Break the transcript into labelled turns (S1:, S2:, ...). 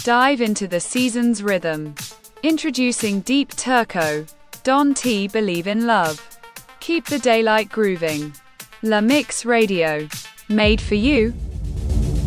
S1: Dive into the season's rhythm. Introducing Deep Turco. Don T. Believe in Love. Keep the daylight grooving. La Mix Radio. Made for you.